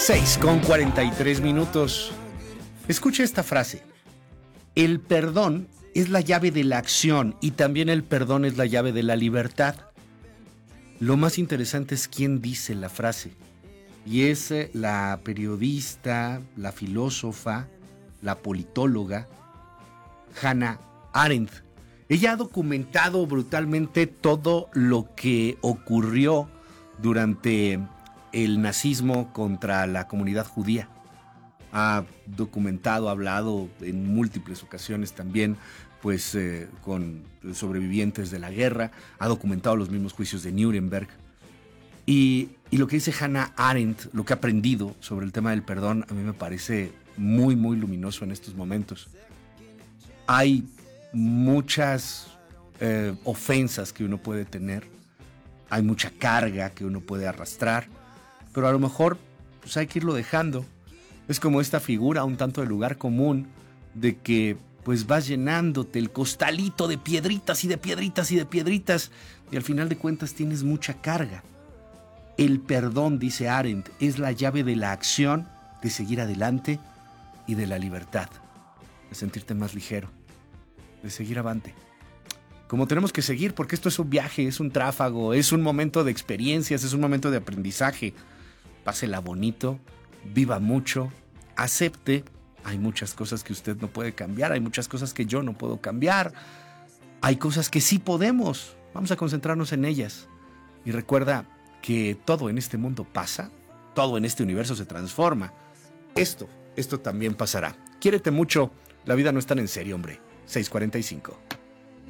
6:43. Escucha esta frase. El perdón es la llave de la acción y también el perdón es la llave de la libertad. Lo más interesante es quién dice la frase. Y es la periodista, la filósofa, la politóloga Hannah Arendt. Ella ha documentado brutalmente todo lo que ocurrió durante el nazismo contra la comunidad judía. Ha documentado, ha hablado en múltiples ocasiones también, pues con sobrevivientes de la guerra, ha documentado los mismos juicios de Nuremberg. Y lo que dice Hannah Arendt, lo que ha aprendido sobre el tema del perdón, a mí me parece muy, muy luminoso en estos momentos. Hay muchas ofensas que uno puede tener, hay mucha carga que uno puede arrastrar, pero a lo mejor pues hay que irlo dejando. Es como esta figura un tanto de lugar común de que pues vas llenándote el costalito de piedritas y de piedritas y de piedritas y al final de cuentas tienes mucha carga. El perdón, dice Arendt, es la llave de la acción, de seguir adelante y de la libertad, de sentirte más ligero, de seguir avante. Como tenemos que seguir, porque esto es un viaje, es un tráfago, es un momento de experiencias, es un momento de aprendizaje. Pásela bonito, viva mucho, acepte. Hay muchas cosas que usted no puede cambiar, hay muchas cosas que yo no puedo cambiar. Hay cosas que sí podemos, vamos a concentrarnos en ellas. Y recuerda que todo en este mundo pasa, todo en este universo se transforma. Esto también pasará. Quiérete mucho, la vida no es tan en serio, hombre. 6:45.